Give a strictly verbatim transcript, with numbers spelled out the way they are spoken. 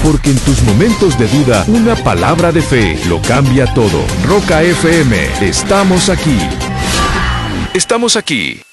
porque en tus momentos de duda, una palabra de fe lo cambia todo. Roca F M, estamos aquí. Estamos aquí.